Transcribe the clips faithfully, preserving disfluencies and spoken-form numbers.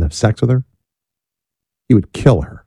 have sex with her, he would kill her.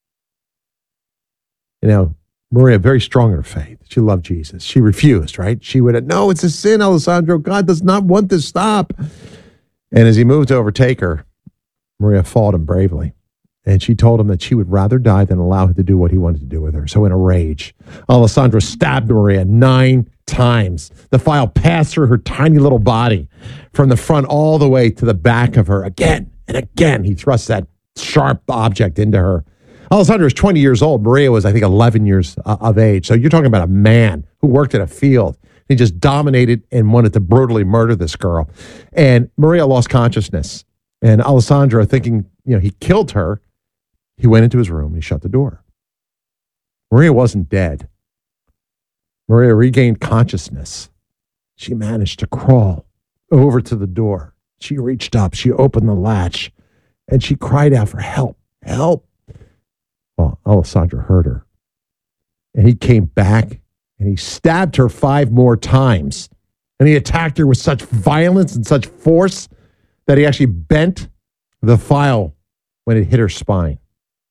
You know, Maria, very strong in her faith. She loved Jesus. She refused, right? She would, no, it's a sin, Alessandro. God does not want this. Stop. And as he moved to overtake her, Maria fought him bravely. And she told him that she would rather die than allow him to do what he wanted to do with her. So in a rage, Alessandro stabbed Maria nine times. The file passed through her tiny little body from the front all the way to the back of her. Again and again, he thrust that sharp object into her. Alessandro was twenty years old. Maria was, I think, eleven years uh, of age. So you're talking about a man who worked in a field. He just dominated and wanted to brutally murder this girl. And Maria lost consciousness. And Alessandro, thinking, you know, he killed her, he went into his room and he shut the door. Maria wasn't dead. Maria regained consciousness. She managed to crawl over to the door. She reached up, she opened the latch, and she cried out for help, help. Well, Alessandro heard her. And he came back and he stabbed her five more times. And he attacked her with such violence and such force that he actually bent the file when it hit her spine.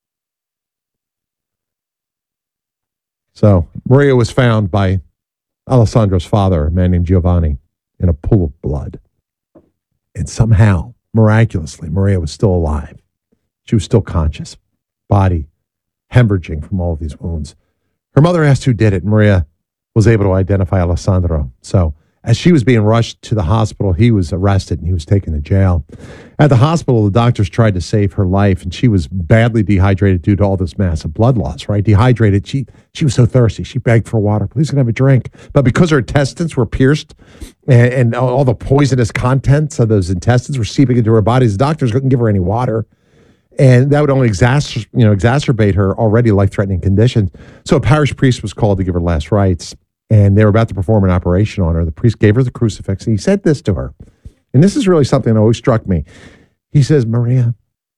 So Maria was found by Alessandro's father, a man named Giovanni, in a pool of blood. And somehow, miraculously, Maria was still alive. She was still conscious, body hemorrhaging from all of these wounds. Her mother asked who did it. Maria was able to identify Alessandro. So as she was being rushed to the hospital, he was arrested and he was taken to jail. At the hospital, the doctors tried to save her life, and she was badly dehydrated due to all this massive blood loss, right? Dehydrated. She she was so thirsty. She begged for water. Please can I have a drink? But because her intestines were pierced and, and all the poisonous contents of those intestines were seeping into her body, the doctors couldn't give her any water. And that would only exacer, you know, exacerbate her already life-threatening condition. So a parish priest was called to give her last rites, and they were about to perform an operation on her. The priest gave her the crucifix, and he said this to her. And this is really something that always struck me. He says, Maria,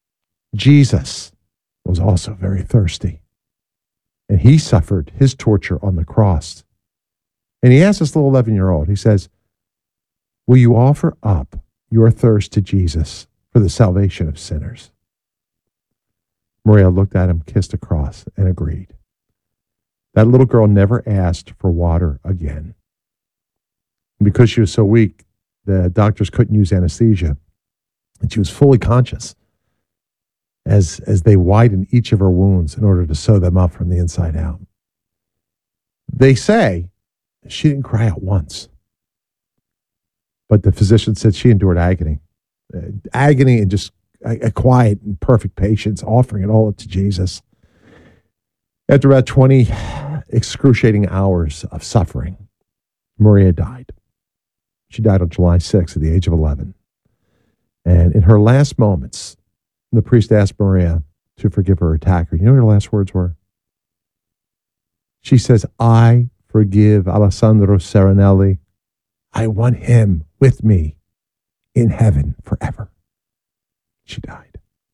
Jesus was also very thirsty, and he suffered his torture on the cross. And he asked this little eleven-year-old, he says, will you offer up your thirst to Jesus for the salvation of sinners? Maria looked at him, kissed the cross, and agreed. That little girl never asked for water again. Because she was so weak, the doctors couldn't use anesthesia, and she was fully conscious as, as they widened each of her wounds in order to sew them up from the inside out. They say she didn't cry out once, but the physician said she endured agony. Uh, agony and just a, a quiet and perfect patience, offering it all up to Jesus. After about twenty excruciating hours of suffering, Maria died. She died on July sixth at the age of eleven. And in her last moments, the priest asked Maria to forgive her attacker. You know what her last words were? She says, I forgive Alessandro Serenelli. I want him with me in heaven forever. She died.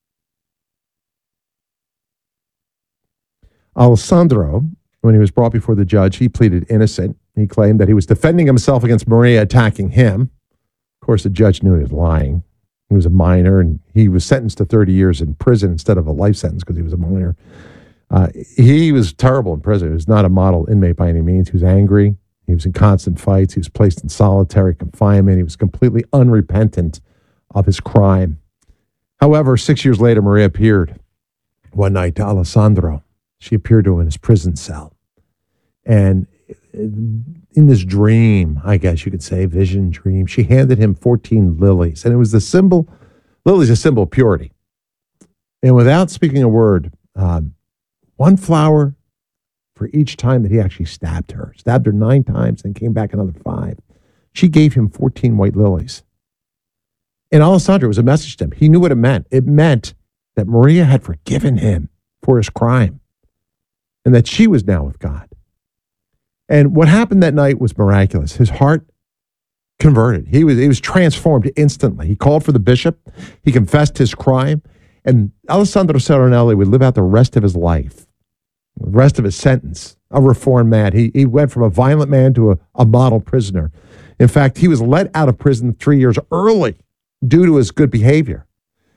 Alessandro, when he was brought before the judge, he pleaded innocent. He claimed that he was defending himself against Maria attacking him. Of course, the judge knew he was lying. He was a minor, and he was sentenced to thirty years in prison instead of a life sentence because he was a minor. Uh, he was terrible in prison. He was not a model inmate by any means. He was angry. He was in constant fights. He was placed in solitary confinement. He was completely unrepentant of his crime. However, six years later, Maria appeared one night to Alessandro. She appeared to him in his prison cell. And in this dream, I guess you could say, vision, dream, she handed him fourteen lilies. And it was the symbol, lilies, a symbol of purity. And without speaking a word, um, one flower for each time that he actually stabbed her. Stabbed her nine times, then came back another five. She gave him fourteen white lilies. And Alessandro was a message to him. He knew what it meant. It meant that Maria had forgiven him for his crime and that she was now with God. And what happened that night was miraculous. His heart converted. He was, he was transformed instantly. He called for the bishop. He confessed his crime. And Alessandro Serenelli would live out the rest of his life, the rest of his sentence, a reformed man. He, he went from a violent man to a, a model prisoner. In fact, he was let out of prison three years early due to his good behavior.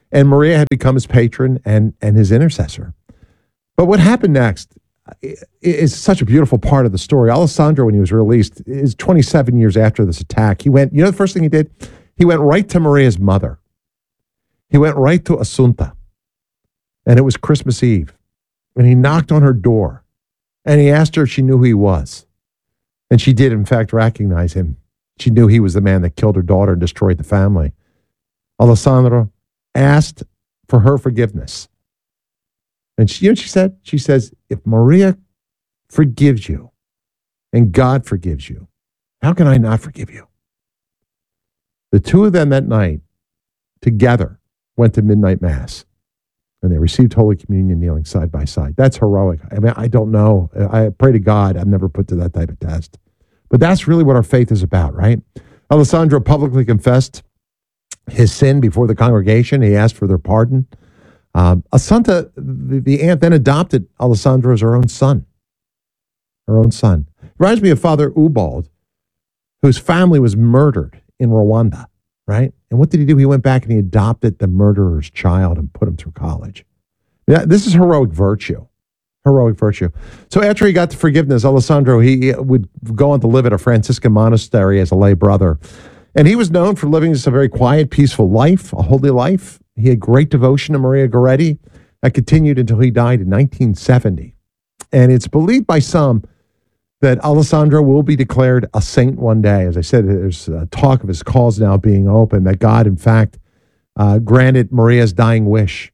And Maria had become his patron and, and his intercessor. But what happened next is such a beautiful part of the story. Alessandro, when he was released, is twenty-seven years after this attack. He went, you know the first thing he did? He went right to Maria's mother. He went right to Assunta. And it was Christmas Eve. And he knocked on her door. And he asked her if she knew who he was. And she did, in fact, recognize him. She knew he was the man that killed her daughter and destroyed the family. Alessandro asked for her forgiveness. And she, you know what she said? She says, if Maria forgives you and God forgives you, how can I not forgive you? The two of them that night together went to midnight mass and they received Holy Communion kneeling side by side. That's heroic. I mean, I don't know. I pray to God I'm never put to that type of test. But that's really what our faith is about, right? Alessandro publicly confessed his sin before the congregation. He asked for their pardon. Um, Assunta, the, the aunt, then adopted Alessandro as her own son. Her own son. Reminds me of Father Ubald, whose family was murdered in Rwanda, right? And what did he do? He went back and he adopted the murderer's child and put him through college. Yeah, this is heroic virtue. Heroic virtue. So after he got to forgiveness, Alessandro, he would go on to live at a Franciscan monastery as a lay brother. And he was known for living just a very quiet, peaceful life, a holy life. He had great devotion to Maria Goretti. That continued until he died in nineteen seventy. And it's believed by some that Alessandro will be declared a saint one day. As I said, there's uh, talk of his calls now being open, that God, in fact, uh, granted Maria's dying wish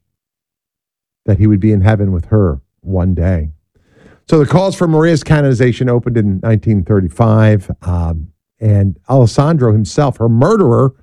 that he would be in heaven with her one day. So the calls for Maria's canonization opened in nineteen thirty-five. Um, and Alessandro himself, her murderer,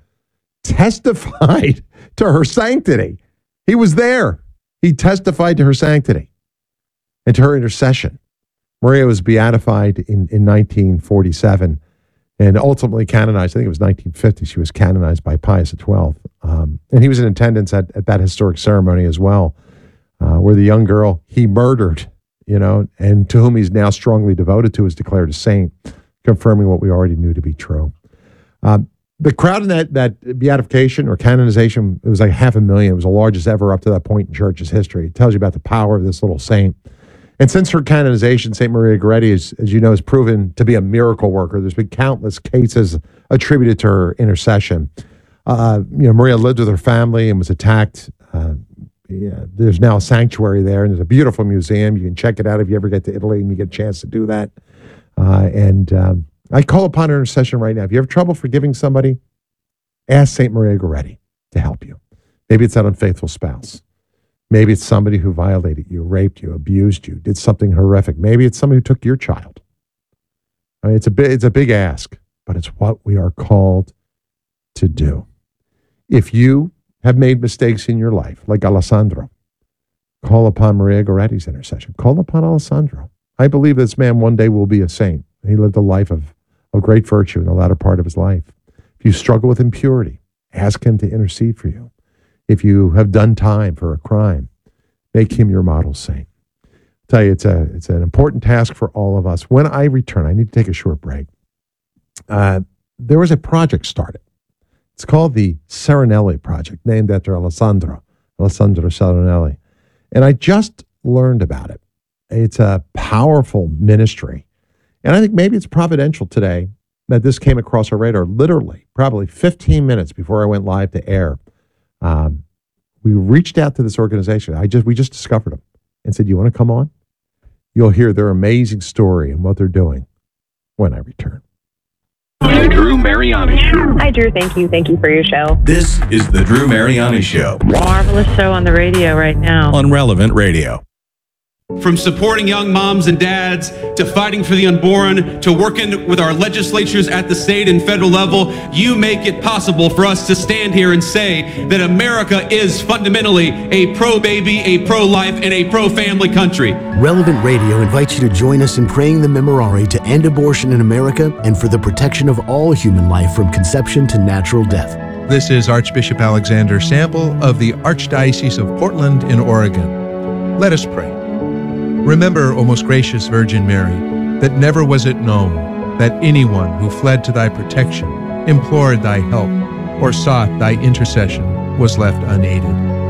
testified to her sanctity. He was there. He testified to her sanctity and to her intercession. Maria was beatified in, in nineteen forty-seven and ultimately canonized. I think it was nineteen fifty. She was canonized by Pius the twelfth. Um, and he was in attendance at, at that historic ceremony as well, uh, where the young girl he murdered, you know, and to whom he's now strongly devoted to, is declared a saint, confirming what we already knew to be true. Um, The crowd in that, that beatification or canonization, it was like half a million. It was the largest ever up to that point in church's history. It tells you about the power of this little saint. And since her canonization, Saint Maria Goretti, is, as you know, has proven to be a miracle worker. There's been countless cases attributed to her intercession. Uh, you know, Maria lived with her family and was attacked. Uh, yeah, there's now a sanctuary there, and there's a beautiful museum. You can check it out if you ever get to Italy and you get a chance to do that. Uh, and um, I call upon her intercession right now. If you have trouble forgiving somebody, ask Saint Maria Goretti to help you. Maybe it's that unfaithful spouse. Maybe it's somebody who violated you, raped you, abused you, did something horrific. Maybe it's somebody who took your child. I mean, it's a big, it's a big ask, but it's what we are called to do. If you have made mistakes in your life, like Alessandro, call upon Maria Goretti's intercession. Call upon Alessandro. I believe this man one day will be a saint. He lived a life of, of great virtue in the latter part of his life. If you struggle with impurity, ask him to intercede for you. If you have done time for a crime, make him your model saint. I'll tell you, it's a it's an important task for all of us. When I return, I need to take a short break. Uh, there was a project started. It's called the Serenelli Project, named after Alessandro, Alessandro Serenelli. And I just learned about it. It's a powerful ministry. And I think maybe it's providential today that this came across our radar. Literally, probably fifteen minutes before I went live to air, um, we reached out to this organization. I just we just discovered them and said, "You want to come on?" You'll hear their amazing story and what they're doing when I return. The Drew Mariani Show. Hi, Drew. Thank you. Thank you for your show. This is the Drew Mariani Show. Marvelous show on the radio right now. On Relevant Radio. From supporting young moms and dads, to fighting for the unborn, to working with our legislatures at the state and federal level, you make it possible for us to stand here and say that America is fundamentally a pro-baby, a pro-life, and a pro-family country. Relevant Radio invites you to join us in praying the Memorare to end abortion in America and for the protection of all human life from conception to natural death. This is Archbishop Alexander Sample of the Archdiocese of Portland in Oregon. Let us pray. Remember, O most gracious Virgin Mary, that never was it known that anyone who fled to thy protection, implored thy help, or sought thy intercession was left unaided.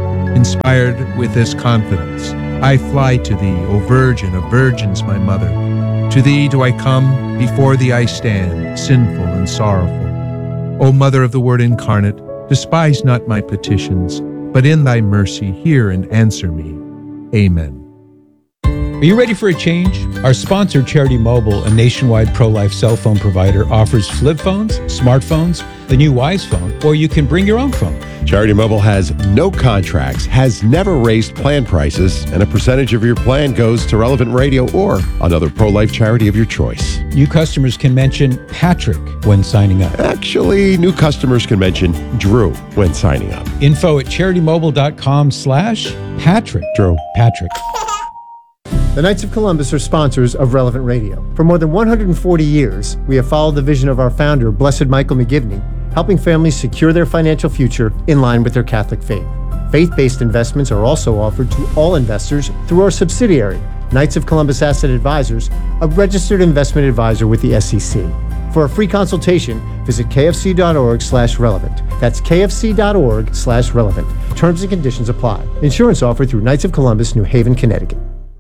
inspired with this confidence, I fly to thee, O Virgin of Virgins, my mother. To thee do I come, before thee I stand, sinful and sorrowful. O Mother of the Word incarnate, despise not my petitions, but in thy mercy hear and answer me. Amen. Are you ready for a change? Our sponsor, Charity Mobile, a nationwide pro-life cell phone provider, offers flip phones, smartphones, the new Wise phone, or you can bring your own phone. Charity Mobile has no contracts, has never raised plan prices, and a percentage of your plan goes to Relevant Radio or another pro-life charity of your choice. New customers can mention Patrick when signing up. Actually, new customers can mention Drew when signing up. Info at charitymobile.com slash Patrick. Drew. Patrick. The Knights of Columbus are sponsors of Relevant Radio. For more than one hundred forty years, we have followed the vision of our founder, Blessed Michael McGivney, helping families secure their financial future in line with their Catholic faith. Faith-based investments are also offered to all investors through our subsidiary, Knights of Columbus Asset Advisors, a registered investment advisor with the S E C. For a free consultation, visit kfc.org slash relevant. That's kfc.org slash relevant. Terms and conditions apply. Insurance offered through Knights of Columbus, New Haven, Connecticut.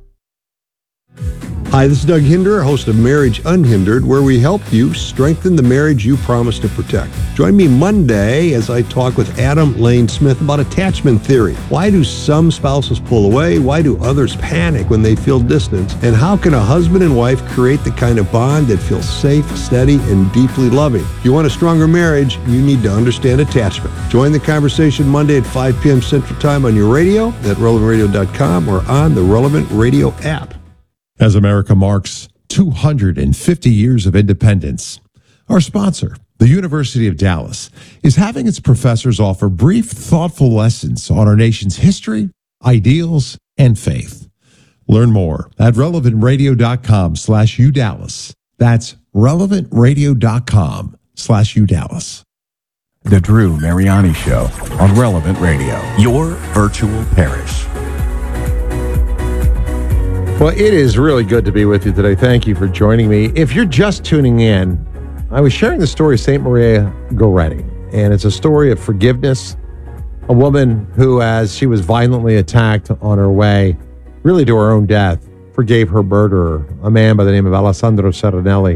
Hi, this is Doug Hinder, host of Marriage Unhindered, where we help you strengthen the marriage you promise to protect. Join me Monday as I talk with Adam Lane Smith about attachment theory. Why do some spouses pull away? Why do others panic when they feel distance? And how can a husband and wife create the kind of bond that feels safe, steady, and deeply loving? If you want a stronger marriage, you need to understand attachment. Join the conversation Monday at five p.m. Central Time on your radio, at relevant radio dot com, or on the Relevant Radio app. As America marks two hundred fifty years of independence, our sponsor, the University of Dallas, is having its professors offer brief, thoughtful lessons on our nation's history, ideals, and faith. Learn more at relevant radio dot com slash U Dallas. That's relevant radio dot com slash U Dallas. The Drew Mariani Show on Relevant Radio, your virtual parish. Well, it is really good to be with you today. Thank you for joining me. If you're just tuning in, I was sharing the story of Saint Maria Goretti, and it's a story of forgiveness. A woman who, as she was violently attacked on her way, really to her own death, forgave her murderer, a man by the name of Alessandro Serenelli.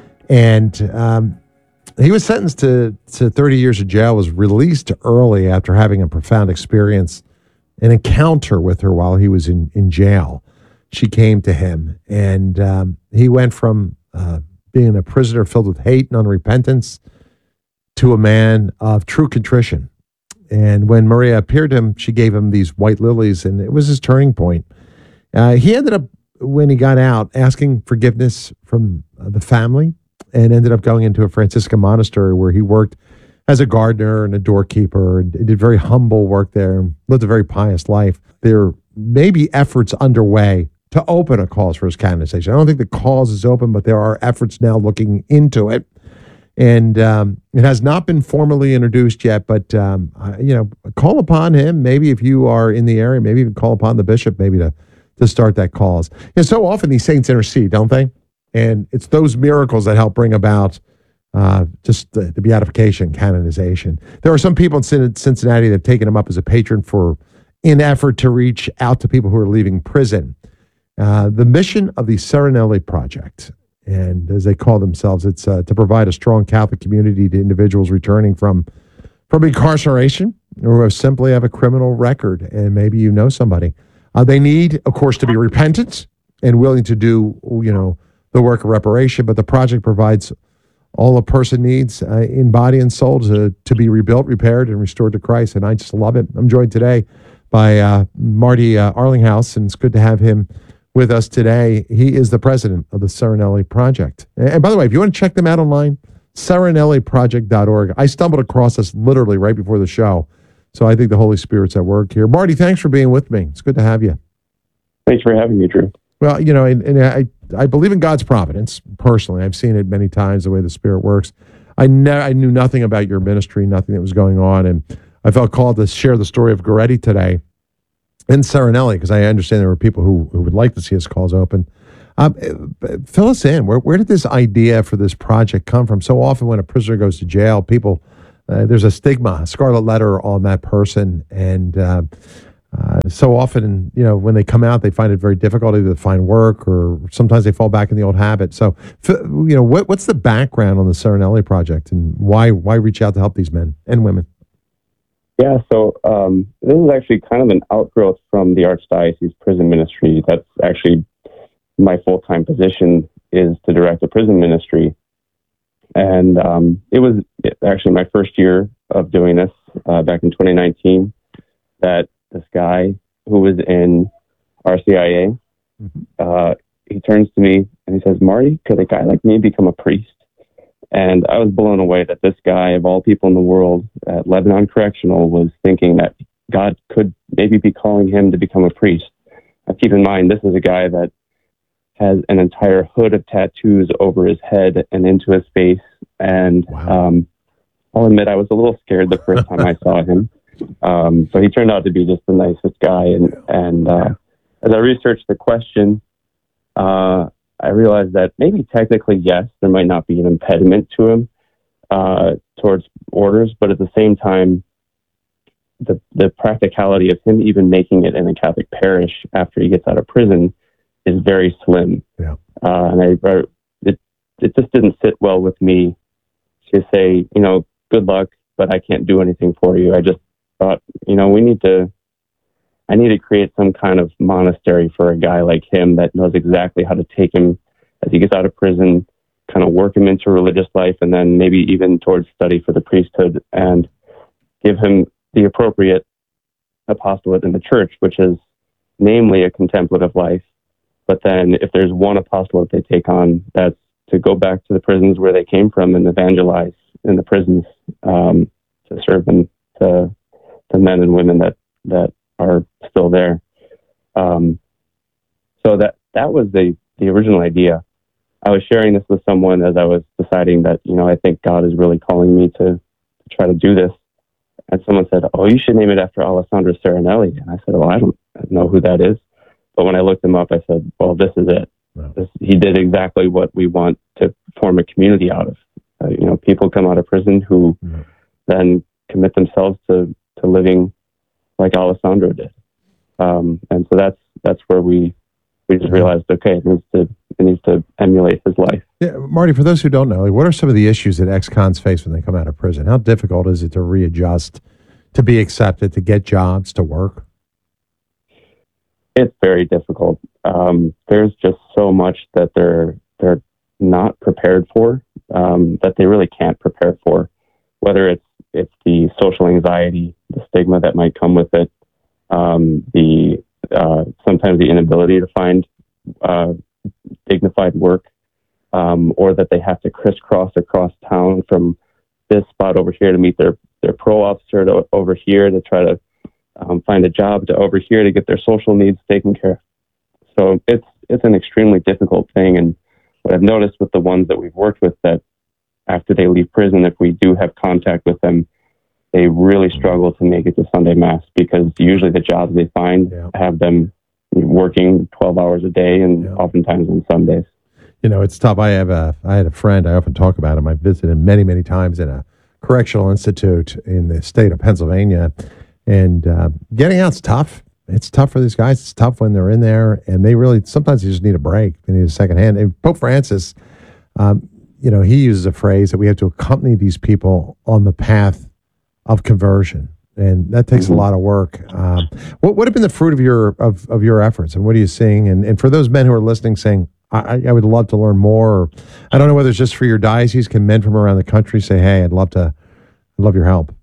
And um, he was sentenced to, to thirty years of jail, was released early after having a profound experience, an encounter with her while he was in, in jail. She came to him, and um, he went from uh, being a prisoner filled with hate and unrepentance to a man of true contrition. And when Maria appeared to him, she gave him these white lilies, and it was his turning point. Uh, he ended up, when he got out, asking forgiveness from uh, the family, and ended up going into a Franciscan monastery where he worked as a gardener and a doorkeeper, and did very humble work there, and lived a very pious life. There may be efforts underway to open a cause for his canonization. I don't think the cause is open, but there are efforts now looking into it. And um, it has not been formally introduced yet, but, um, I, you know, call upon him. Maybe if you are in the area, maybe even call upon the bishop maybe to, to start that cause. And so often these saints intercede, don't they? And it's those miracles that help bring about uh, just the, the beatification, canonization. There are some people in Cincinnati that have taken him up as a patron for in effort to reach out to people who are leaving prison. Uh, the mission of the Serenelli Project, and as they call themselves, it's uh, to provide a strong Catholic community to individuals returning from from incarceration or who have simply have a criminal record, and maybe you know somebody. Uh, they need, of course, to be repentant and willing to do, you know, the work of reparation, but the project provides all a person needs uh, in body and soul to, to be rebuilt, repaired, and restored to Christ, and I just love it. I'm joined today by uh, Marty uh, Arlinghouse, and it's good to have him with us today. He is the president of the Serenelli Project. And by the way, if you want to check them out online, serenelli project dot org. I stumbled across this literally right before the show, so I think the Holy Spirit's at work here. Marty, thanks for being with me. It's good to have you. Thanks for having me, Drew. Well, you know, and, and I, I believe in God's providence, personally. I've seen it many times, the way the Spirit works. I, ne- I knew nothing about your ministry, nothing that was going on, and I felt called to share the story of Goretti today and Serenelli, because I understand there were people who, who would like to see his calls open. Um, fill us in. Where, where did this idea for this project come from? So often when a prisoner goes to jail, people, uh, there's a stigma, a scarlet letter on that person. And uh, Uh, so often, you know, when they come out, they find it very difficult either to find work or sometimes they fall back in the old habit. So, f- you know, what, what's the background on the Serenelli Project and why why reach out to help these men and women? Yeah, so um, this is actually kind of an outgrowth from the Archdiocese prison ministry. That's actually my full-time position, is to direct the prison ministry. And um, it was actually my first year of doing this uh, back in twenty nineteen that this guy who was in R C I A, uh, he turns to me and he says, "Marty, could a guy like me become a priest?" And I was blown away that this guy, of all people in the world, at Lebanon Correctional, was thinking that God could maybe be calling him to become a priest. Now, keep in mind, this is a guy that has an entire hood of tattoos over his head and into his face. And wow. um, I'll admit I was a little scared the first time I saw him. Um, but he turned out to be just the nicest guy. And, and uh, as I researched the question, uh, I realized that maybe technically, yes, there might not be an impediment to him uh, towards orders, but at the same time, the, the practicality of him even making it in a Catholic parish after he gets out of prison is very slim. Yeah. Uh, and I, I, it, it just didn't sit well with me to say, you know, good luck, but I can't do anything for you. I just thought, you know, we need to, I need to create some kind of monastery for a guy like him that knows exactly how to take him as he gets out of prison, kind of work him into religious life, and then maybe even towards study for the priesthood, and give him the appropriate apostolate in the church, which is namely a contemplative life. But then if there's one apostolate they take on, that's to go back to the prisons where they came from and evangelize in the prisons, um, to serve them, to the men and women that, that are still there. Um, so that, that was the, the original idea. I was sharing this with someone as I was deciding that, you know, I think God is really calling me to, to try to do this. And someone said, "Oh, you should name it after Alessandro Serenelli." And I said, "Well, I don't know who that is." But when I looked him up, I said, "Well, this is it. Wow. This, he did exactly what we want to form a community out of. Uh, you know, people come out of prison who yeah. then commit themselves to, to living like Alessandro did." Um, and so that's that's where we we just realized, okay, it needs to it needs to emulate his life. Yeah, Marty, for those who don't know, like, what are some of the issues that ex-cons face when they come out of prison? How difficult is it to readjust, to be accepted, to get jobs, to work? It's very difficult. Um, there's just so much that they're they're not prepared for, um, that they really can't prepare for. Whether it's it's the social anxiety, the stigma that might come with it, um, the uh, sometimes the inability to find uh, dignified work, um, or that they have to crisscross across town from this spot over here to meet their their parole officer, to over here to try to Um, find a job, to over here to get their social needs taken care of. So it's it's an extremely difficult thing. And what I've noticed with the ones that we've worked with, that after they leave prison, if we do have contact with them, they really struggle to make it to Sunday Mass, because usually the jobs they find yeah. have them working twelve hours a day, and yeah. oftentimes on Sundays. You know, it's tough. I have a, I had a friend, I often talk about him. I visited him many, many times in a correctional institute in the state of Pennsylvania. And uh, getting out's tough. It's tough for these guys. It's tough when they're in there, and they really, sometimes they just need a break. They need a second hand. And Pope Francis, um, you know, he uses a phrase that we have to accompany these people on the path of conversion. And that takes mm-hmm. a lot of work. Um, what would have been the fruit of your of, of your efforts, and what are you seeing? And, and for those men who are listening saying, I, I would love to learn more, or I don't know whether it's just for your diocese, can men from around the country say, hey, I'd love to, I'd love your help?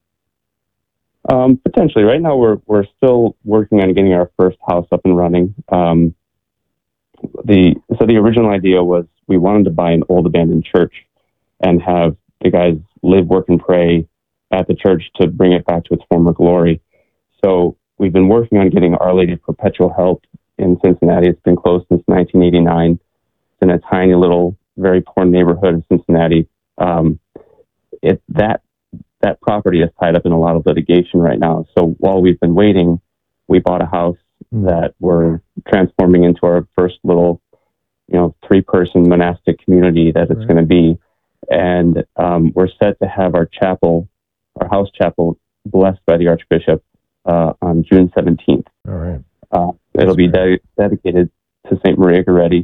Um, potentially. Right now, we're we're still working on getting our first house up and running. Um, the so the original idea was we wanted to buy an old abandoned church and have the guys live, work, and pray at the church to bring it back to its former glory. So we've been working on getting Our Lady of Perpetual Help in Cincinnati. It's been closed since nineteen eighty-nine. It's in a tiny little, very poor neighborhood of Cincinnati. Um, it that. That property is tied up in a lot of litigation right now. So while we've been waiting, we bought a house mm. that we're transforming into our first little, you know, three-person monastic community that it's right. going to be. And um, we're set to have our chapel, our house chapel, blessed by the Archbishop uh, on June seventeenth. All right. Uh, it'll be de- dedicated to Saint Maria Goretti.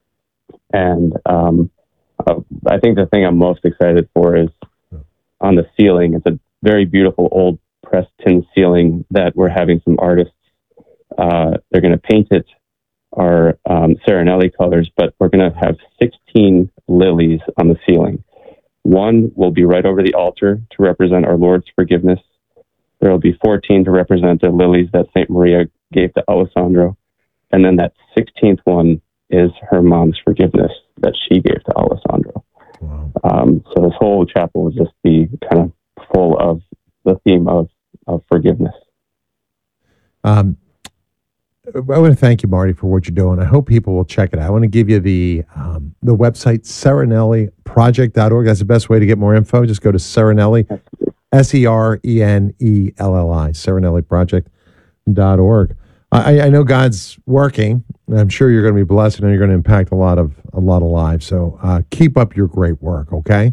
And um, uh, I think the thing I'm most excited for is on the ceiling. It's a very beautiful old pressed tin ceiling that we're having some artists. Uh, they're going to paint it our um, Serenelli colors, but we're going to have sixteen lilies on the ceiling. One will be right over the altar to represent our Lord's forgiveness. There will be fourteen to represent the lilies that Saint Maria gave to Alessandro. And then that sixteenth one is her mom's forgiveness that she gave to Alessandro. Wow. Um, so this whole chapel will just be kind of full of the theme of, of forgiveness. Um, I want to thank you, Marty, for what you're doing. I hope people will check it out. I want to give you the um, the website, serenelli project dot org. That's the best way to get more info. Just go to Serenelli, S E R E N E L L I, serenelli project dot org. I, I know God's working. I'm sure you're going to be blessed and you're going to impact a lot of a lot of lives. So uh, keep up your great work, okay?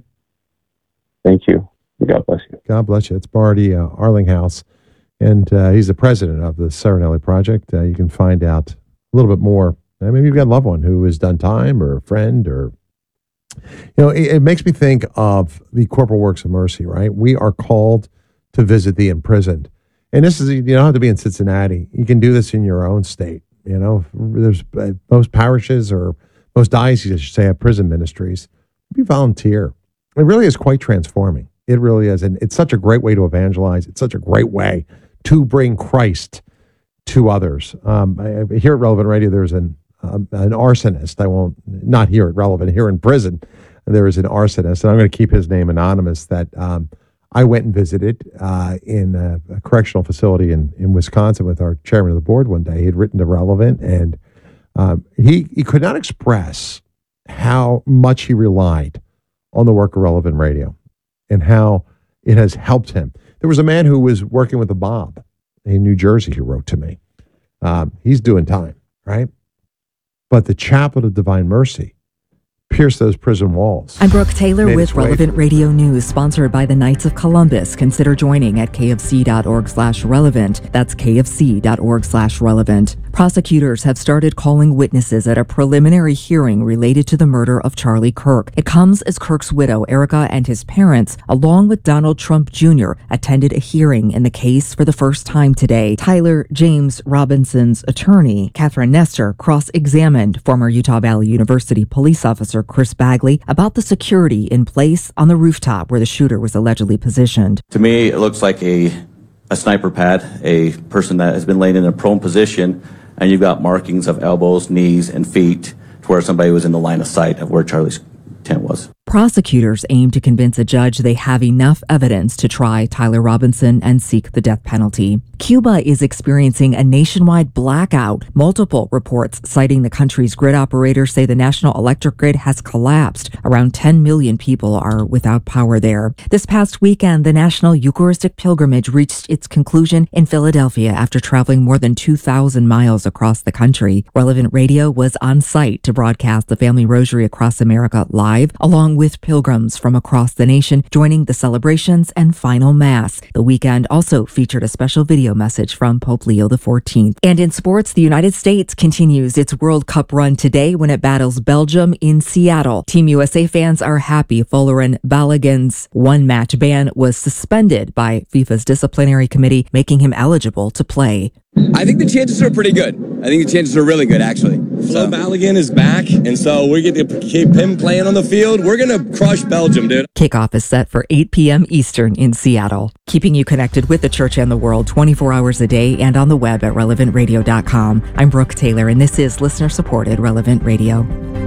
Thank you. God bless you. God bless you. It's Marty uh, Arlinghouse, and uh, he's the president of the Serenelli Project. Uh, you can find out a little bit more. Uh, maybe you've got a loved one who has done time, or a friend, or you know, it, it makes me think of the Corporal Works of Mercy. Right? We are called to visit the imprisoned. And this is, you don't have to be in Cincinnati. You can do this in your own state. You know, there's uh, most parishes or most dioceses, I should say, have prison ministries. You volunteer. It really is quite transforming. It really is. And it's such a great way to evangelize. It's such a great way to bring Christ to others. Um, I, here at Relevant Radio, there's an, um, an arsonist. I won't, not here at Relevant, here in prison, there is an arsonist, and I'm going to keep his name anonymous, that um, I went and visited uh, in a, a correctional facility in, in Wisconsin with our chairman of the board one day. He had written to Relevant, and um, he, he could not express how much he relied on the work of Relevant Radio and how it has helped him. There was a man who was working with a mob in New Jersey who wrote to me. Um, he's doing time, right? But the Chapel of Divine Mercy pierce those prison walls. I'm Brooke Taylor with Relevant Radio News, sponsored by the Knights of Columbus. Consider joining at kfc.org slash relevant. That's kfc.org slash relevant. Prosecutors have started calling witnesses at a preliminary hearing related to the murder of Charlie Kirk. It comes as Kirk's widow, Erica, and his parents, along with Donald Trump Junior, attended a hearing in the case for the first time today. Tyler James Robinson's attorney, Catherine Nestor, cross-examined former Utah Valley University police officer Chris Bagley about the security in place on the rooftop where the shooter was allegedly positioned. To me, it looks like a, a sniper pad, a person that has been laying in a prone position, and you've got markings of elbows, knees, and feet to where somebody was in the line of sight of where Charlie's tent was. Prosecutors aim to convince a judge they have enough evidence to try Tyler Robinson and seek the death penalty. Cuba is experiencing a nationwide blackout. Multiple reports citing the country's grid operators say the national electric grid has collapsed. Around ten million people are without power there. This past weekend, the National Eucharistic Pilgrimage reached its conclusion in Philadelphia after traveling more than two thousand miles across the country. Relevant Radio was on site to broadcast the Family Rosary Across America live, along with pilgrims from across the nation joining the celebrations and final mass. The weekend also featured a special video message from Pope Leo the fourteenth. And in sports, the United States continues its World Cup run today when it battles Belgium in Seattle. Team U S A fans are happy Folarin Balogun's one-match ban was suspended by FIFA's disciplinary committee, making him eligible to play. I think the chances are pretty good. I think the chances are really good, actually. Flo Balogun is back, and so we get to keep him playing on the field. We're going to crush Belgium, dude. Kickoff is set for eight p.m. Eastern in Seattle. Keeping you connected with the church and the world twenty-four hours a day and on the web at relevant radio dot com. I'm Brooke Taylor, and this is listener-supported Relevant Radio.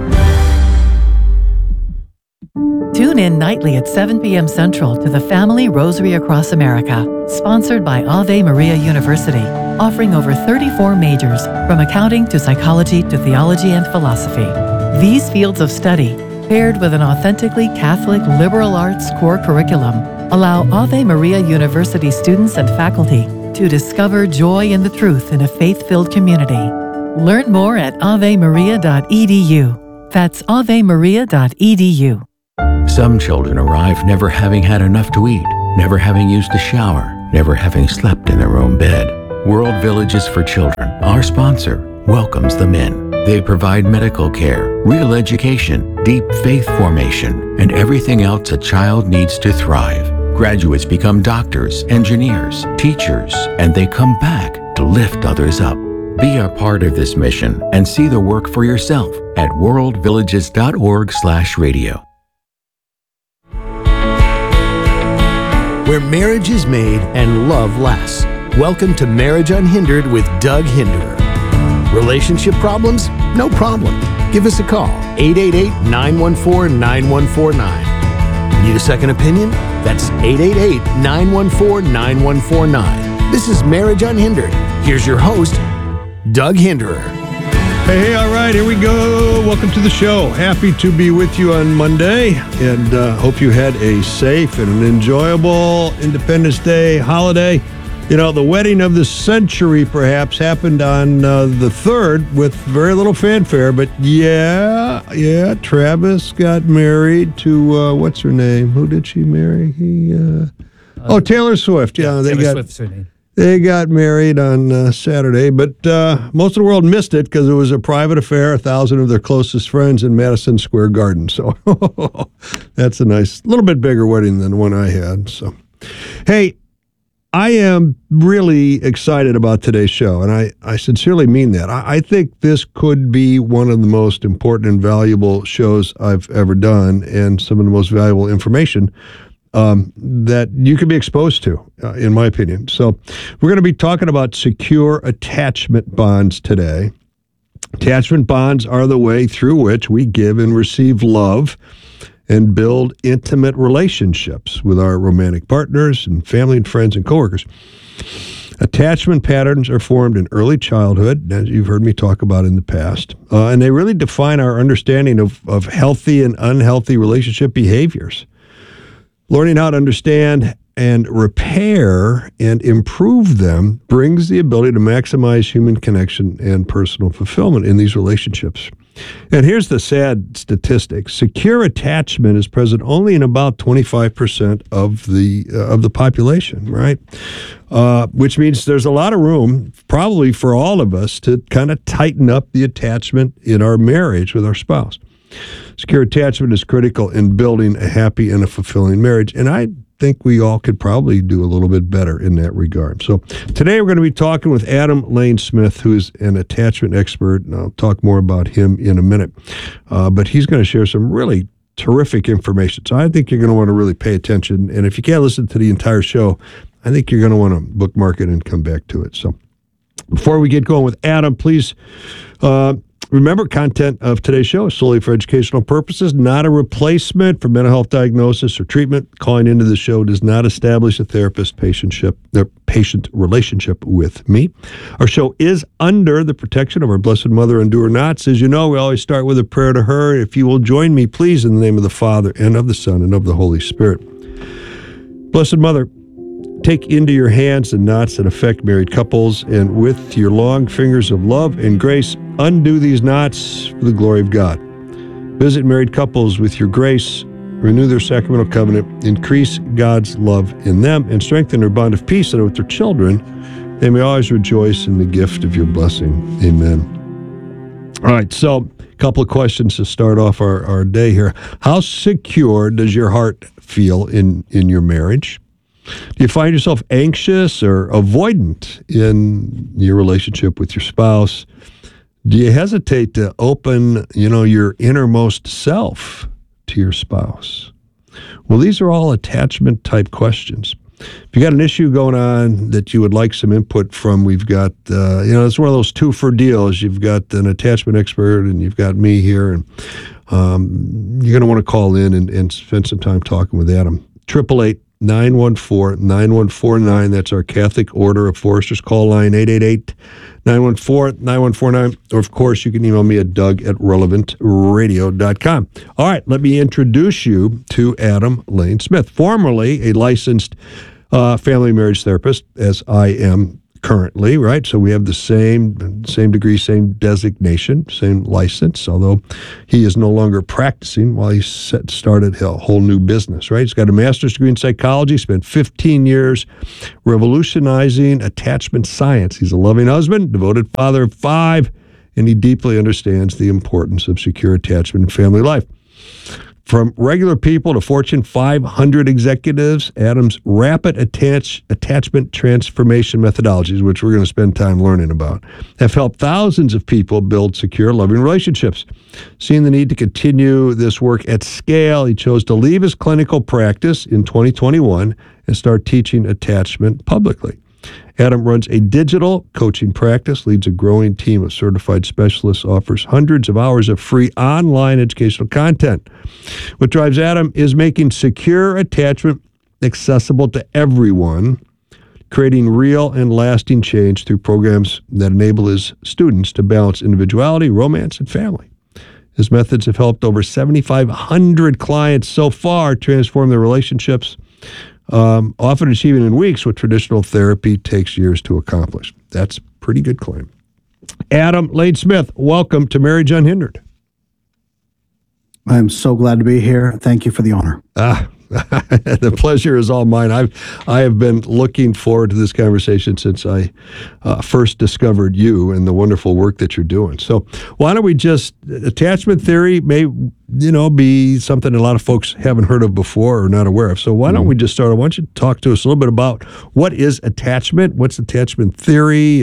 Tune in nightly at seven p.m. Central to the Family Rosary Across America, sponsored by Ave Maria University, offering over thirty-four majors, from accounting to psychology to theology and philosophy. These fields of study, paired with an authentically Catholic liberal arts core curriculum, allow Ave Maria University students and faculty to discover joy in the truth in a faith-filled community. Learn more at ave maria dot e d u. That's ave maria dot e d u. Some children arrive never having had enough to eat, never having used a shower, never having slept in their own bed. World Villages for Children, our sponsor, welcomes them in. They provide medical care, real education, deep faith formation, and everything else a child needs to thrive. Graduates become doctors, engineers, teachers, and they come back to lift others up. Be a part of this mission and see the work for yourself at worldvillages.org slash radio. Where marriage is made and love lasts. Welcome to Marriage Unhindered with Doug Hinderer. Relationship problems? No problem. Give us a call, eight eight eight, nine one four, nine one four nine. Need a second opinion? That's eight eight eight, nine one four, nine one four nine. This is Marriage Unhindered. Here's your host, Doug Hinderer. Hey, hey, all right, here we go. Welcome to the show. Happy to be with you on Monday, and uh, hope you had a safe and an enjoyable Independence Day holiday. You know, the wedding of the century perhaps happened on uh, the third with very little fanfare, but yeah, yeah, Travis got married to, uh, what's her name? Who did she marry? He, uh, oh, Taylor Swift. Yeah, yeah they Taylor got Swift's her name. They got married on uh, Saturday, but uh, most of the world missed it because it was a private affair, a thousand of their closest friends in Madison Square Garden. So that's a nice, little bit bigger wedding than the one I had. So, hey, I am really excited about today's show, and I, I sincerely mean that. I, I think this could be one of the most important and valuable shows I've ever done, and some of the most valuable information um, that you could be exposed to, uh, in my opinion. So we're going to be talking about secure attachment bonds today. Attachment bonds are the way through which we give and receive love and build intimate relationships with our romantic partners and family and friends and coworkers. Attachment patterns are formed in early childhood, as you've heard me talk about in the past, uh, and they really define our understanding of, of healthy and unhealthy relationship behaviors. Learning how to understand and repair and improve them brings the ability to maximize human connection and personal fulfillment in these relationships. And here's the sad statistic. Secure attachment is present only in about twenty-five percent of the uh, of the population, right? Uh, which means there's a lot of room, probably for all of us, to kind of tighten up the attachment in our marriage with our spouse. Secure attachment is critical in building a happy and a fulfilling marriage. And I think we all could probably do a little bit better in that regard. So today we're going to be talking with Adam Lane Smith, who is an attachment expert, and I'll talk more about him in a minute. Uh, but he's going to share some really terrific information. So I think you're going to want to really pay attention. And if you can't listen to the entire show, I think you're going to want to bookmark it and come back to it. So before we get going with Adam, please uh, remember, content of today's show is solely for educational purposes, not a replacement for mental health diagnosis or treatment. Calling into the show does not establish a therapist-patient patient relationship with me. Our show is under the protection of our Blessed Mother, Endure Nots. As you know, we always start with a prayer to her. If you will join me, please, in the name of the Father, and of the Son, and of the Holy Spirit. Blessed Mother, take into your hands the knots that affect married couples, and with your long fingers of love and grace, undo these knots for the glory of God. Visit married couples with your grace, renew their sacramental covenant, increase God's love in them, and strengthen their bond of peace, so that with their children, they may always rejoice in the gift of your blessing. Amen. All right, so a couple of questions to start off our, our day here. How secure does your heart feel in, in your marriage? Do you find yourself anxious or avoidant in your relationship with your spouse? Do you hesitate to open, you know, your innermost self to your spouse? Well, these are all attachment type questions. If you got an issue going on that you would like some input from, we've got, uh, you know, it's one of those two for deals. You've got an attachment expert and you've got me here, and um, you're going to want to call in and, and spend some time talking with Adam. eight eight eight, nine one four, nine one four nine. That's our Catholic Order of Foresters call line, eight eight eight, nine one four, nine one four nine. Or, of course, you can email me at doug at relevant radio dot com. All right, let me introduce you to Adam Lane Smith, formerly a licensed uh, family marriage therapist, as I am currently, right? So we have the same same degree, same designation, same license, although he is no longer practicing while he set, started a whole new business, right? He's got a master's degree in psychology, spent fifteen years revolutionizing attachment science. He's a loving husband, devoted father of five, and he deeply understands the importance of secure attachment in family life. From regular people to Fortune five hundred executives, Adam's rapid attach, attachment transformation methodologies, which we're going to spend time learning about, have helped thousands of people build secure, loving relationships. Seeing the need to continue this work at scale, he chose to leave his clinical practice in twenty twenty-one and start teaching attachment publicly. Adam runs a digital coaching practice, leads a growing team of certified specialists, offers hundreds of hours of free online educational content. What drives Adam is making secure attachment accessible to everyone, creating real and lasting change through programs that enable his students to balance individuality, romance, and family. His methods have helped over seventy-five hundred clients so far transform their relationships, Um, often achieving in weeks what traditional therapy takes years to accomplish. That's a pretty good claim. Adam Lane Smith, welcome to Marriage Unhindered. I'm so glad to be here. Thank you for the honor. Ah, the pleasure is all mine. I've I have been looking forward to this conversation since I uh, first discovered you and the wonderful work that you're doing. So why don't we just, attachment theory may, you know, be something a lot of folks haven't heard of before or not aware of. So why don't we just start? I want you to talk to us a little bit about what is attachment, what's attachment theory,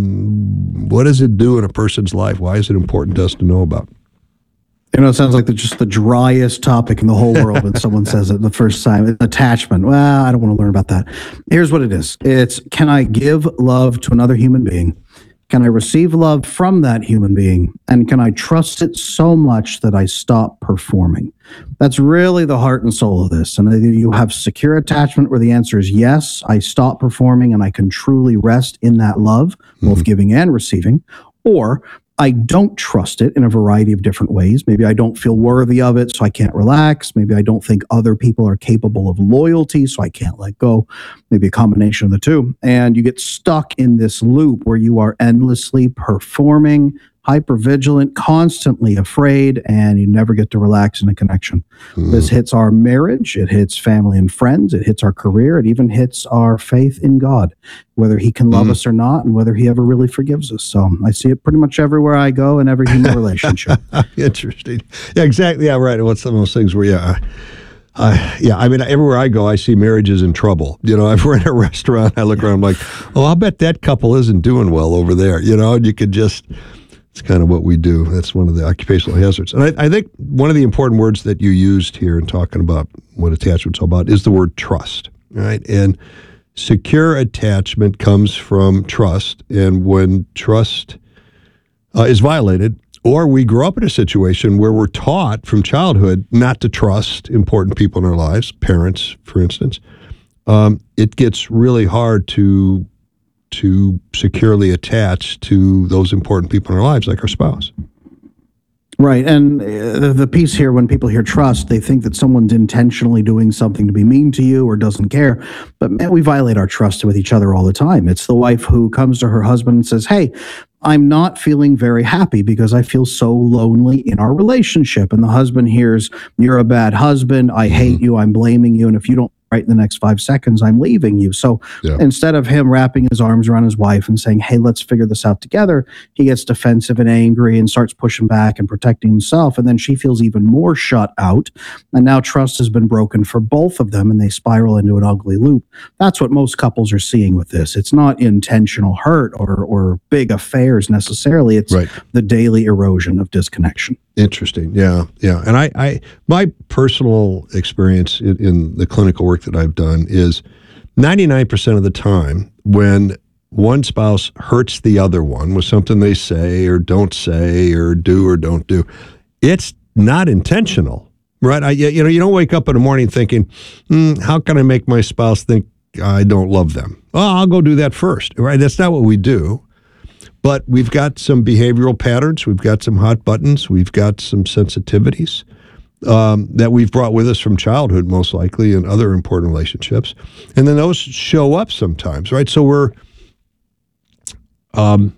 and what does it do in a person's life? Why is it important to us to know about? You know, it sounds like the, just the driest topic in the whole world when someone says it the first time. Attachment. Well, I don't want to learn about that. Here's what it is. It's, can I give love to another human being? Can I receive love from that human being? And can I trust it so much that I stop performing? That's really the heart and soul of this. And either you have secure attachment where the answer is yes, I stop performing and I can truly rest in that love, mm-hmm. both giving and receiving, or I don't trust it in a variety of different ways. Maybe I don't feel worthy of it, so I can't relax. Maybe I don't think other people are capable of loyalty, so I can't let go. Maybe a combination of the two. And you get stuck in this loop where you are endlessly performing, hypervigilant, constantly afraid, and you never get to relax in a connection. Mm. This hits our marriage, it hits family and friends, it hits our career, it even hits our faith in God, whether he can love mm. us or not, and whether he ever really forgives us. So I see it pretty much everywhere I go in every human relationship. Interesting. Yeah, exactly. Yeah, right. What's some of those things where, yeah, Uh, yeah, I mean, everywhere I go, I see marriages in trouble. You know, if we're in a restaurant, I look around, I'm like, oh, I'll bet that couple isn't doing well over there. You know, and you could just, it's kind of what we do. That's one of the occupational hazards. And I, I think one of the important words that you used here in talking about what attachment's all about is the word trust, right? And secure attachment comes from trust. And when trust uh, is violated, or we grow up in a situation where we're taught from childhood not to trust important people in our lives, parents, for instance, um, it gets really hard to to securely attach to those important people in our lives, like our spouse. Right. And uh, the piece here, when people hear trust, they think that someone's intentionally doing something to be mean to you or doesn't care. But man, we violate our trust with each other all the time. It's the wife who comes to her husband and says, hey, I'm not feeling very happy because I feel so lonely in our relationship. And the husband hears, you're a bad husband. I hate you. I'm blaming you. And if you don't right in the next five seconds, I'm leaving you. So yeah. Instead of him wrapping his arms around his wife and saying, hey, let's figure this out together, he gets defensive and angry and starts pushing back and protecting himself. And then she feels even more shut out. And now trust has been broken for both of them and they spiral into an ugly loop. That's what most couples are seeing with this. It's not intentional hurt or, or big affairs necessarily. It's right. the daily erosion of disconnection. Interesting. Yeah. Yeah. And I, I my personal experience in, in the clinical work that I've done is ninety-nine percent of the time when one spouse hurts the other one with something they say or don't say or do or don't do, it's not intentional, right? I, you know, you don't wake up in the morning thinking, hmm, how can I make my spouse think I don't love them? Well, I'll go do that first, right? That's not what we do. But we've got some behavioral patterns, we've got some hot buttons, we've got some sensitivities um, that we've brought with us from childhood, most likely, and other important relationships. And then those show up sometimes, right? So we're um,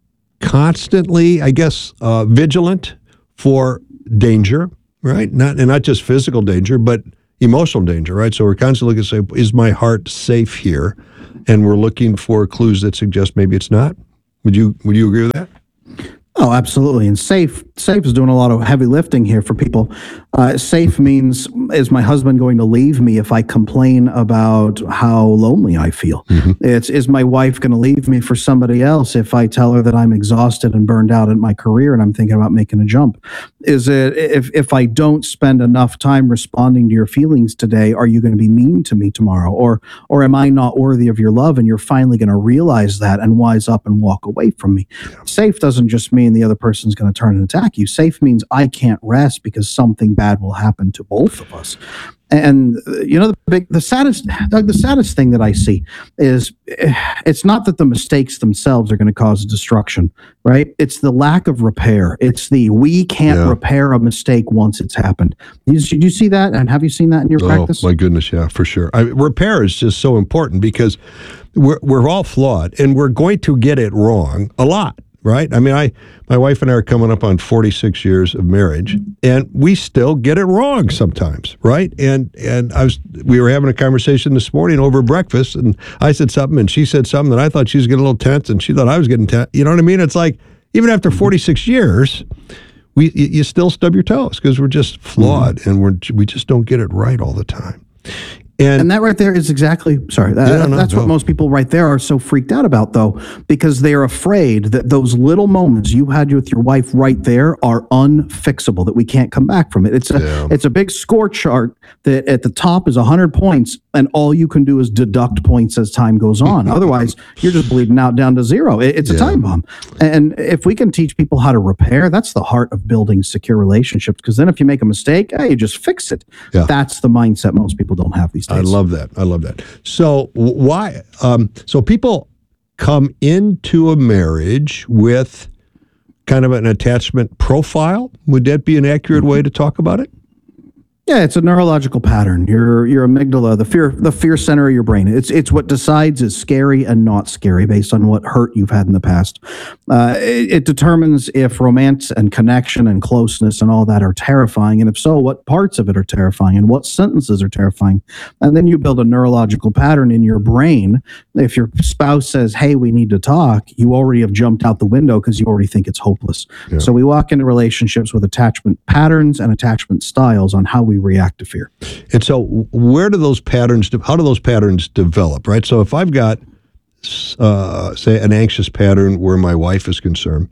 constantly, I guess, uh, vigilant for danger, right? Not and not just physical danger, but emotional danger, right? So we're constantly looking to say, is my heart safe here? And we're looking for clues that suggest maybe it's not. Would you Would you agree with that? Oh, absolutely. And safe, safe is doing a lot of heavy lifting here for people. Uh, safe means, is my husband going to leave me if I complain about how lonely I feel? Mm-hmm. It's, is my wife going to leave me for somebody else if I tell her that I'm exhausted and burned out in my career and I'm thinking about making a jump? Is it, if, if I don't spend enough time responding to your feelings today, are you going to be mean to me tomorrow? Or, or am I not worthy of your love? And you're finally going to realize that and wise up and walk away from me. Yeah. Safe doesn't just mean the other person's going to turn and attack you. Safe means I can't rest because something bad will happen to both of us. And uh, you know, the big, the saddest, Doug, the saddest thing that I see is uh, it's not that the mistakes themselves are going to cause destruction, right? It's the lack of repair. It's the we can't yeah. repair a mistake once it's happened. Did you, you see that? And have you seen that in your oh, practice? Oh my goodness, yeah, for sure. I, repair is just so important because we're we're all flawed and we're going to get it wrong a lot. Right? I mean, I, my wife and I are coming up on forty-six years of marriage, and we still get it wrong sometimes, right? And and I was, we were having a conversation this morning over breakfast, and I said something, and she said something, and I thought she was getting a little tense, and she thought I was getting tense. You know what I mean? It's like, even after forty-six years, we you still stub your toes because we're just flawed, mm-hmm. and we're we just don't get it right all the time. And, and that right there is exactly, sorry, that, yeah, no, that's no. what most people right there are so freaked out about, though, because they're afraid that those little moments you had with your wife right there are unfixable, that we can't come back from it. It's a, yeah. it's a big score chart that at the top is one hundred points, and all you can do is deduct points as time goes on. Otherwise, you're just bleeding out down to zero. It, it's a yeah. time bomb. And if we can teach people how to repair, that's the heart of building secure relationships, because then if you make a mistake, hey, you just fix it. Yeah. That's the mindset most people don't have these days. I love that. I love that. So why? Um, so people come into a marriage with kind of an attachment profile. Would that be an accurate way to talk about it? Yeah, it's a neurological pattern. Your your amygdala, the fear the fear center of your brain. It's it's what decides is scary and not scary based on what hurt you've had in the past. Uh, it, it determines if romance and connection and closeness and all that are terrifying, and if so, what parts of it are terrifying and what sentences are terrifying. And then you build a neurological pattern in your brain. If your spouse says, "Hey, we need to talk," you already have jumped out the window because you already think it's hopeless. Yeah. So we walk into relationships with attachment patterns and attachment styles on how we react to fear. And so where do those patterns, how do those patterns develop, right? So if I've got, uh, say, an anxious pattern where my wife is concerned,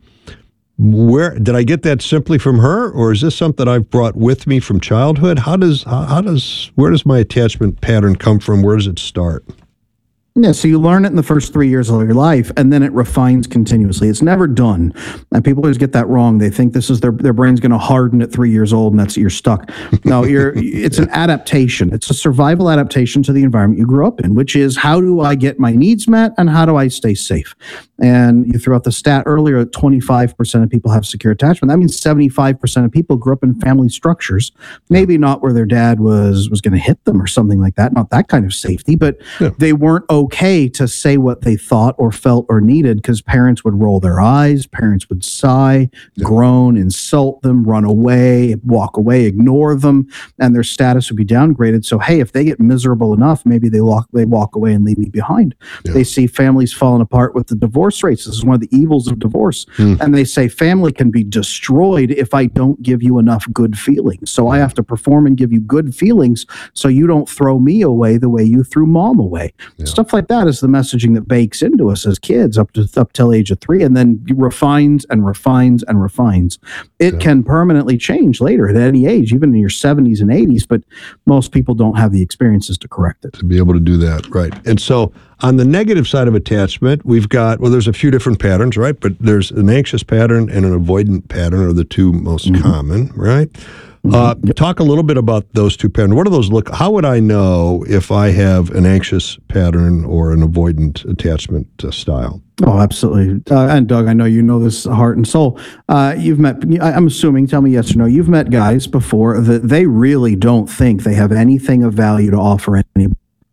where did I get that simply from her, or is this something I've brought with me from childhood? How does, how, how does, where does my attachment pattern come from? Where does it start? Yeah, so you learn it in the first three years of your life, and then it refines continuously. It's never done. And people always get that wrong. They think this is their their brain's going to harden at three years old, and that's you're stuck. No, you're. It's an adaptation. It's a survival adaptation to the environment you grew up in, which is how do I get my needs met and how do I stay safe? And you threw out the stat earlier, twenty-five percent of people have secure attachment. That means seventy-five percent of people grew up in family structures, maybe not where their dad was was going to hit them or something like that, not that kind of safety, but yeah. they weren't okay to say what they thought or felt or needed because parents would roll their eyes, parents would sigh, yeah. groan, insult them, run away, walk away, ignore them, and their status would be downgraded. So, hey, if they get miserable enough, maybe they walk, they walk away and leave me behind. Yeah. They see families falling apart with the divorce rates. This is one of the evils of divorce. Mm. And they say family can be destroyed if I don't give you enough good feelings. So I have to perform and give you good feelings so you don't throw me away the way you threw mom away. Yeah. Stuff like that is the messaging that bakes into us as kids up to up till age of three, and then refines and refines and refines. It yeah. can permanently change later at any age, even in your seventies and eighties, but most people don't have the experiences to correct it. To be able to do that, right. And so on the negative side of attachment, we've got, well, there's a few different patterns, right? But there's an anxious pattern and an avoidant pattern are the two most mm-hmm. common, right? Mm-hmm. Uh, yep. Talk a little bit about those two patterns. What do those look? How would I know if I have an anxious pattern or an avoidant attachment uh, style? Oh, absolutely. Uh, and Doug, I know you know this heart and soul. Uh, you've met, I'm assuming, tell me yes or no, you've met guys before that they really don't think they have anything of value to offer anybody.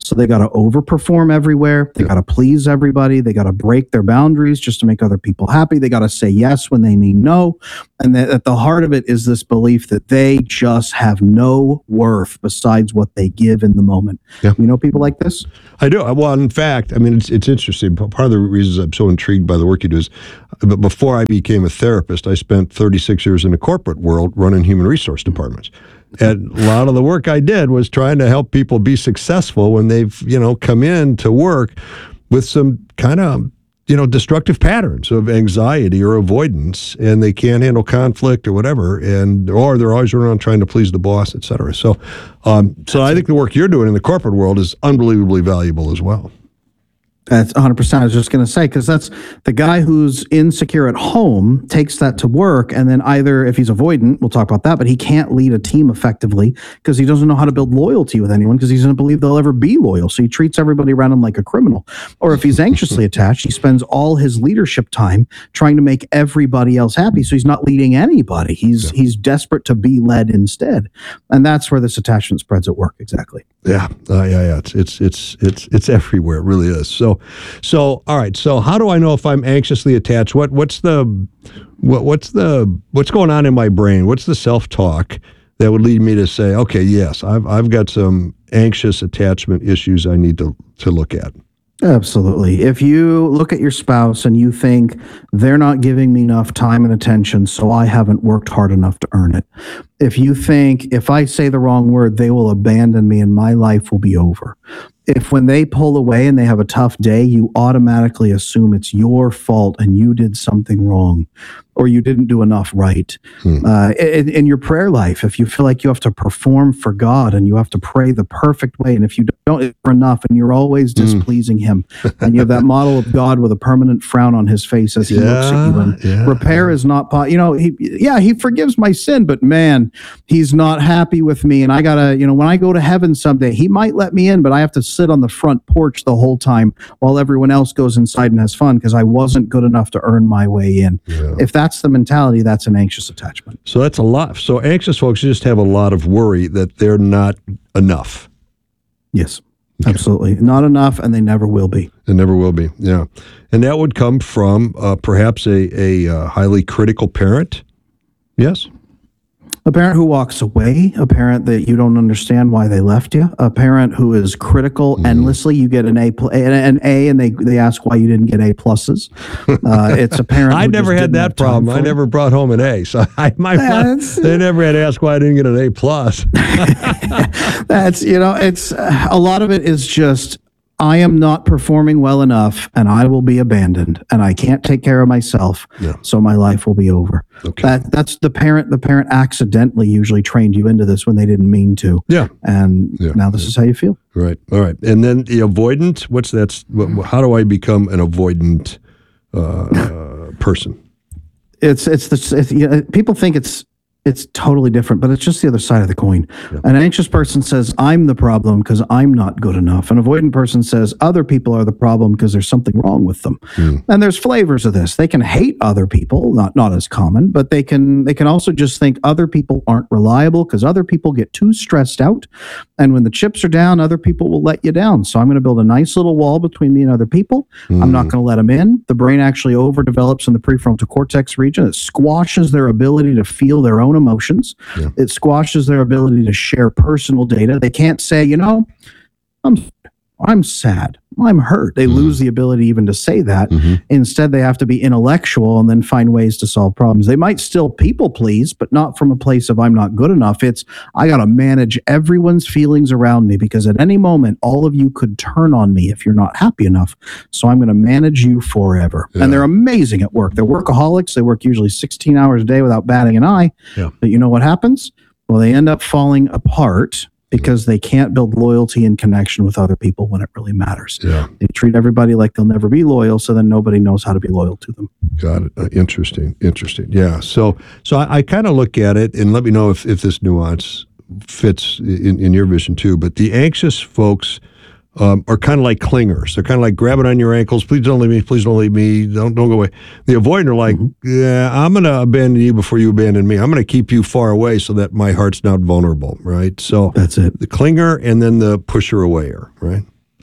So they got to overperform everywhere. They got to please everybody. They got to break their boundaries just to make other people happy. They got to say yes when they mean no. And that at the heart of it is this belief that they just have no worth besides what they give in the moment. Yeah. You know people like this? I do. Well, in fact, I mean, it's it's interesting. Part of the reasons I'm so intrigued by the work you do is, but before I became a therapist, I spent thirty-six years in the corporate world running human resource departments. And a lot of the work I did was trying to help people be successful when they've, you know, come in to work with some kind of, you know, destructive patterns of anxiety or avoidance, and they can't handle conflict or whatever, and or they're always running around trying to please the boss, et cetera. So, um, so I think the work you're doing in the corporate world is unbelievably valuable as well. That's one hundred percent. I was just going to say, because that's the guy who's insecure at home takes that to work. And then either if he's avoidant, we'll talk about that, but he can't lead a team effectively because he doesn't know how to build loyalty with anyone because he doesn't believe they'll ever be loyal. So he treats everybody around him like a criminal. Or if he's anxiously attached, he spends all his leadership time trying to make everybody else happy. So he's not leading anybody. He's, yeah. he's desperate to be led instead. And that's where this attachment spreads at work. Exactly. Yeah. Uh, yeah. Yeah. It's, it's, it's, it's, it's everywhere. It really is. So, So, all right. So, how do I know if I'm anxiously attached? What, what's the, what, what's the, what's going on in my brain? What's the self-talk that would lead me to say, okay, yes, I've, I've got some anxious attachment issues I need to, to look at? Absolutely. If you look at your spouse and you think they're not giving me enough time and attention, so I haven't worked hard enough to earn it. If you think if I say the wrong word, they will abandon me and my life will be over. If when they pull away and they have a tough day, you automatically assume it's your fault and you did something wrong or you didn't do enough right. Hmm. Uh, in, in your prayer life, if you feel like you have to perform for God and you have to pray the perfect way, and if you don't it's enough and you're always displeasing hmm. him, and you have that model of God with a permanent frown on his face as he yeah, looks at you, and yeah. repair is not, po- you know, he, yeah, he forgives my sin, but man, he's not happy with me. And I gotta, you know, when I go to heaven someday, he might let me in, but I have to sit on the front porch the whole time while everyone else goes inside and has fun because I wasn't good enough to earn my way in. Yeah. If that's the mentality, that's an anxious attachment. So that's a lot. So anxious folks just have a lot of worry that they're not enough. Yes, okay. Absolutely. Not enough, and they never will be. They never will be, yeah. And that would come from uh, perhaps a, a uh, highly critical parent. Yes? A parent who walks away, a parent that you don't understand why they left you, a parent who is critical mm. endlessly. You get an A, pl- an A, and they they ask why you didn't get A pluses. Uh, it's a parent. I never had that problem. I never brought home an A, so I, my yeah, they never had to ask why I didn't get an A plus. That's you know, it's uh, a lot of it is just. I am not performing well enough and I will be abandoned and I can't take care of myself. Yeah. So my life will be over. Okay. That that's the parent, the parent accidentally usually trained you into this when they didn't mean to. Yeah. And yeah. now this is how you feel. Right. All right. And then the avoidant, what's that? How do I become an avoidant uh, uh, person? It's, it's the, it's, you know, people think it's, It's totally different, but it's just the other side of the coin. Yeah. An anxious person says, I'm the problem because I'm not good enough. An avoidant person says, other people are the problem because there's something wrong with them. Mm. And there's flavors of this. They can hate other people, not not as common, but they can they can also just think other people aren't reliable because other people get too stressed out. And when the chips are down, other people will let you down. So I'm going to build a nice little wall between me and other people. Mm. I'm not going to let them in. The brain actually overdevelops in the prefrontal cortex region. It squashes their ability to feel their own emotions. Yeah. It squashes their ability to share personal data. They can't say, you know, I'm I'm sad. I'm hurt. They mm-hmm. lose the ability even to say that. Mm-hmm. Instead, they have to be intellectual and then find ways to solve problems. They might still people please, but not from a place of I'm not good enough. It's I got to manage everyone's feelings around me because at any moment, all of you could turn on me if you're not happy enough. So I'm going to manage you forever. Yeah. And they're amazing at work. They're workaholics. They work usually sixteen hours a day without batting an eye. Yeah. But you know what happens? Well, they end up falling apart because they can't build loyalty and connection with other people when it really matters. Yeah. They treat everybody like they'll never be loyal, so then nobody knows how to be loyal to them. Got it. Uh, interesting. Interesting. Yeah. So so I, I kind of look at it, and let me know if, if this nuance fits in, in your vision too, but the anxious folks um, are kind of like clingers. They're kind of like grabbing on your ankles. Please don't leave me. Please don't leave me. Don't don't go away. The avoidant are like, mm-hmm. yeah, I'm going to abandon you before you abandon me. I'm going to keep you far away so that my heart's not vulnerable, right? So that's it. The clinger and then the pusher awayer, right?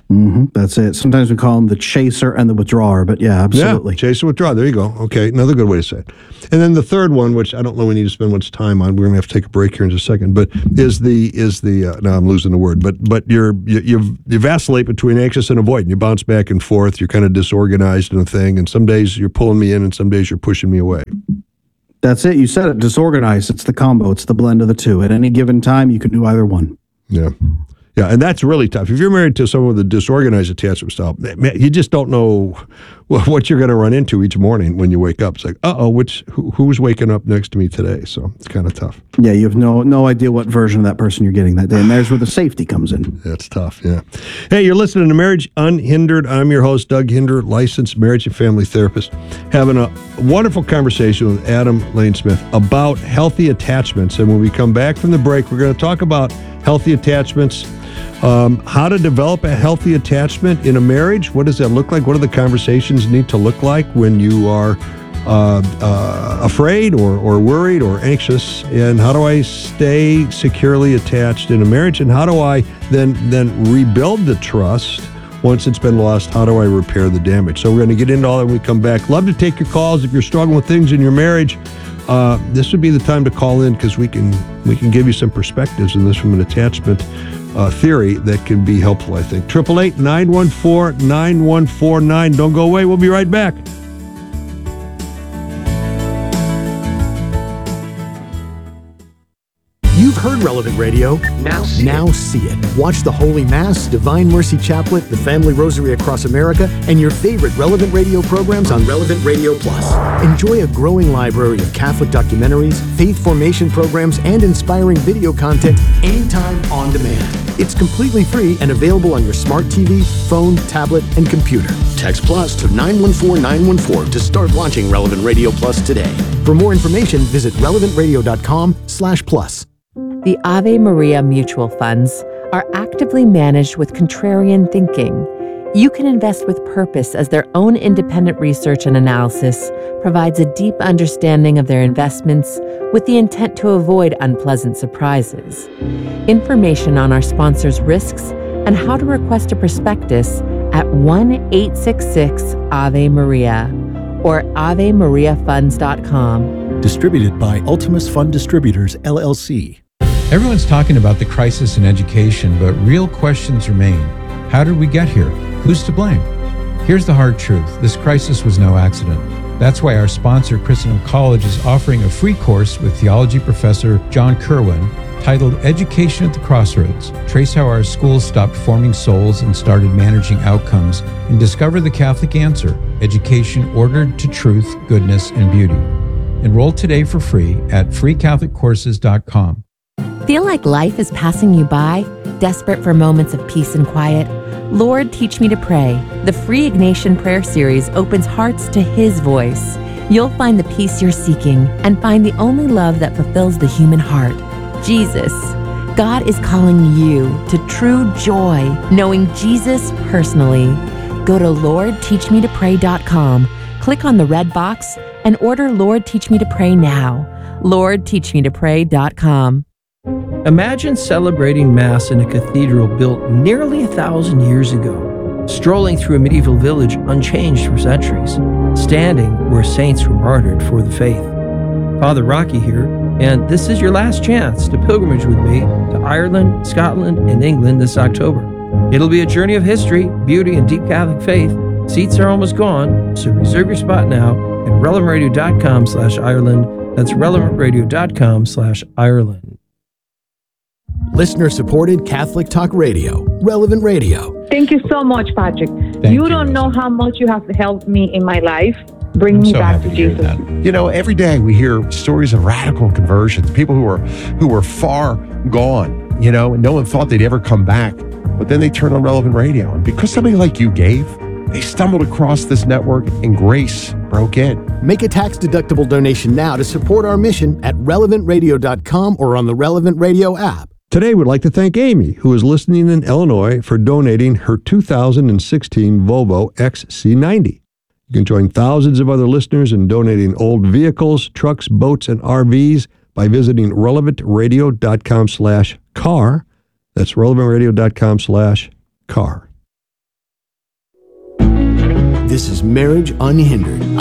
Mm-hmm. That's it. Sometimes we call them the chaser and the withdrawer, but yeah, absolutely. Yeah, chaser, withdraw. There you go. Okay, another good way to say it. And then the third one, which I don't know we need to spend much time on. We're going to have to take a break here in just a second. But is the is the uh, now I'm losing the word. But but you're you you you vacillate between anxious and avoidant. You bounce back and forth. You're kind of disorganized in a thing. And some days you're pulling me in, and some days you're pushing me away. That's it. You said it. Disorganized. It's the combo. It's the blend of the two. At any given time, you can do either one. Yeah. Yeah, and that's really tough. If you're married to someone with a disorganized attachment style, man, you just don't know what you're going to run into each morning when you wake up. It's like, uh-oh, which who, who's waking up next to me today? So it's kind of tough. Yeah, you have no no idea what version of that person you're getting that day, and there's where the safety comes in. That's tough, yeah. Hey, you're listening to Marriage Unhindered. I'm your host, Doug Hinder, licensed marriage and family therapist, having a wonderful conversation with Adam Lane Smith about healthy attachments. And when we come back from the break, we're going to talk about healthy attachments, Um, how to develop a healthy attachment in a marriage. What does that look like? What do the conversations need to look like when you are uh, uh, afraid or, or worried or anxious? And how do I stay securely attached in a marriage? And how do I then then rebuild the trust once it's been lost? How do I repair the damage? So we're going to get into all that when we come back. Love to take your calls if you're struggling with things in your marriage. Uh, this would be the time to call in because we can we can give you some perspectives in this from an attachment Uh, theory that can be helpful, I think. eight eight eight, nine one four, nine one four nine. Don't go away. We'll be right back. You've heard Relevant Radio. Now see, now see it. Watch the Holy Mass, Divine Mercy Chaplet, the Family Rosary Across America, and your favorite Relevant Radio programs on Relevant Radio Plus. Enjoy a growing library of Catholic documentaries, faith formation programs, and inspiring video content anytime on demand. It's completely free and available on your smart T V, phone, tablet, and computer. Text Plus to nine one four nine one four to start watching Relevant Radio Plus today. For more information, visit relevant radio dot com slash plus. The Ave Maria mutual funds are actively managed with contrarian thinking. You can invest with purpose as their own independent research and analysis provides a deep understanding of their investments with the intent to avoid unpleasant surprises. Information on our sponsors' risks and how to request a prospectus at one eight six six Ave Maria or ave maria funds dot com. Distributed by Ultimus Fund Distributors, L L C. Everyone's talking about the crisis in education, but real questions remain. How did we get here? Who's to blame? Here's the hard truth. This crisis was no accident. That's why our sponsor, Christendom College, is offering a free course with theology professor John Kerwin titled Education at the Crossroads. Trace how our schools stopped forming souls and started managing outcomes, and discover the Catholic answer, education ordered to truth, goodness, and beauty. Enroll today for free at free catholic courses dot com. Feel like life is passing you by? Desperate for moments of peace and quiet? Lord, Teach Me to Pray. The free Ignatian Prayer Series opens hearts to His voice. You'll find the peace you're seeking and find the only love that fulfills the human heart, Jesus. God is calling you to true joy, knowing Jesus personally. Go to lord teach me to pray dot com, click on the red box, and order Lord Teach Me to Pray now. lord teach me to pray dot com. Imagine celebrating Mass in a cathedral built nearly a thousand years ago, strolling through a medieval village unchanged for centuries, standing where saints were martyred for the faith. Father Rocky here, and this is your last chance to pilgrimage with me to Ireland, Scotland, and England this October. It'll be a journey of history, beauty, and deep Catholic faith. Seats are almost gone, so reserve your spot now at relevant radio dot com slash Ireland. That's relevant radio dot com slash Ireland. Listener-supported Catholic Talk Radio, Relevant Radio. Thank you so much, Patrick. Thank you don't know how much you have helped me in my life. Bring me so back happy to to hear Jesus. that. You know, every day we hear stories of radical conversions, people who are who were far gone, you know, and no one thought they'd ever come back. But then they turned on Relevant Radio. And because somebody like you gave, they stumbled across this network and grace broke in. Make a tax-deductible donation now to support our mission at relevant radio dot com or on the Relevant Radio app. Today, we'd like to thank Amy, who is listening in Illinois, for donating her two thousand sixteen Volvo X C ninety. You can join thousands of other listeners in donating old vehicles, trucks, boats, and R Vs by visiting relevant radio dot com slash car. That's relevant radio dot com slash car. This is Marriage Unhindered.